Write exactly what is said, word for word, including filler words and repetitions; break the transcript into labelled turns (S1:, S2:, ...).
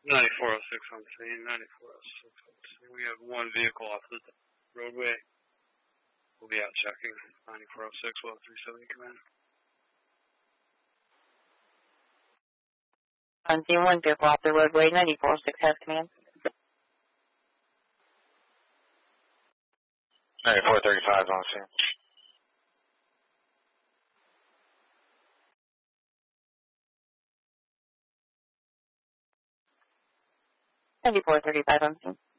S1: ninety-four oh six on scene, ninety-four oh six on scene. We have one vehicle off the roadway. We'll be out checking. ninety-four oh six, well, three seventy command.
S2: On scene, one vehicle off the roadway, ninety-four oh six has command.
S3: ninety-four thirty-five on scene.
S2: ninety-four thirty-five on scene.